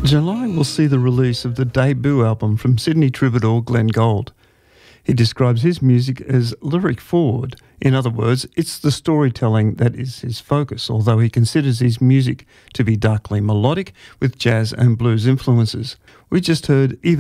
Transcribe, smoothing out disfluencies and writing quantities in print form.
July will see the release of the debut album from Sydney troubadour Glenn Gould. He describes his music as lyric forward. In other words, it's the storytelling that is his focus, although he considers his music to be darkly melodic with jazz and blues influences. We just heard Even